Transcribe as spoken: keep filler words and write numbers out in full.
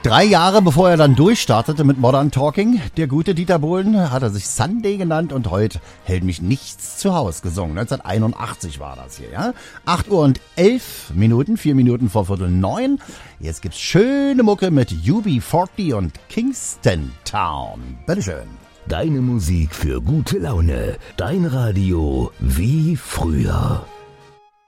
drei Jahre bevor er dann durchstartete mit Modern Talking, der gute Dieter Bohlen, hat er sich Sunday genannt und heute hält mich nichts zu Haus gesungen. neunzehnhunderteinundachtzig war das hier, ja. acht Uhr und elf Minuten, vier Minuten vor Viertel neun. Jetzt gibt's schöne Mucke mit U B vierzig und Kingston Town. Bitteschön. Deine Musik für gute Laune. Dein Radio wie früher.